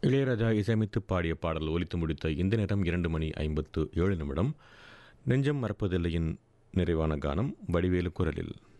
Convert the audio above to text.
இளையராஜா இசையமைத்து பாடிய பாடல் ஒலித்து முடித்த இந்த நேரம் 2:57 நெஞ்சம் மறப்பதில்லையின் நிறைவான கானம் வடிவேலு குரலில்.